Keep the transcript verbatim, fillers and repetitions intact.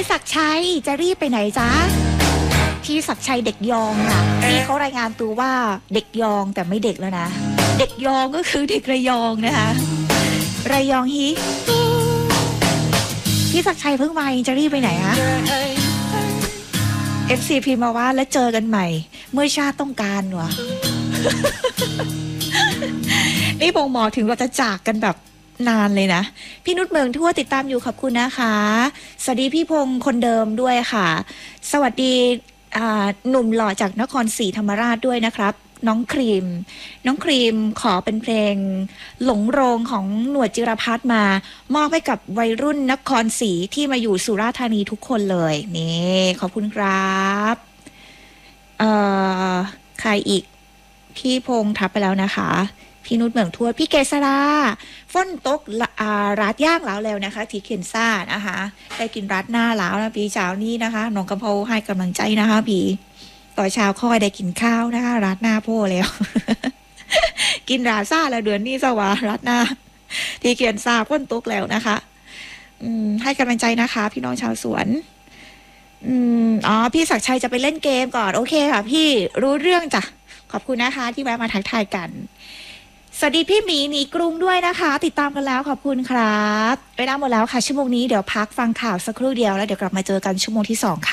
ศักดิ์ชัยจะรีบไปไหนจ๊ะพี่ศักดิ์ชัยเด็กยองอ่ะพี่เขารายงานตัวว่าเด็กยองแต่ไม่เด็กแล้วนะเด็กยองก็คือเด็กระยองนะคะระยองฮิพี่ศักดิ์ชัยเพิ่งมาจะรีบไปไหนฮะ เอฟ ซี พิมพ์มาว่าแล้วเจอกันใหม่เมื่อชาติต้องการวะ นี่บ่งบอกถึงเราจะจากกันแบบนานเลยนะพี่นุชเมืองทั่วติดตามอยู่ขอบคุณนะคะสวัสดีพี่พงษ์คนเดิมด้วยค่ะสวัสดีหนุ่มหล่อจากนครศรีธรรมราชด้วยนะครับน้องครีมน้องครีมขอเป็นเพลงหลงโรงของหนวดจิรพัฒน์มามอบให้กับวัยรุ่นนครศรีที่มาอยู่สุราษฎร์ธานีทุกคนเลยนี่ขอบคุณครับเอ่อใครอีกพี่พงษ์ทับไปแล้วนะคะพี่นุชเมืองทั่วพี่เกษราฝนตกร้านย่างแล้วแล้วนะคะที่เคนซ่านะคะได้กินร้านหน้าแล้วนะพี่เช้านี้นะคะน้องกำเพาให้กำลังใจนะคะพี่ต่อเช้าค่อยได้กินข้าวนะคะร้านหน้าโพ่แล้ว กินราซ่าแล้วเดือนนี้สว่าร้านหน้าที่เคนซ่าฝนตกแล้วนะคะอืมให้กำลังใจนะคะพี่น้องชาวสวนอืมอ๋อพี่ศักดิ์ชัยจะไปเล่นเกมก่อนโอเคค่ะพี่รู้เรื่องจ้ะขอบคุณนะคะที่แวะมาทักทายกันสวัสดีพี่หมีหนีกรุงด้วยนะคะติดตามกันแล้วขอบคุณครับไปได้หมดแล้วค่ะชั่วโมงนี้เดี๋ยวพักฟังข่าวสักครู่เดียวแล้วเดี๋ยวกลับมาเจอกันชั่วโมงที่สองค่ะ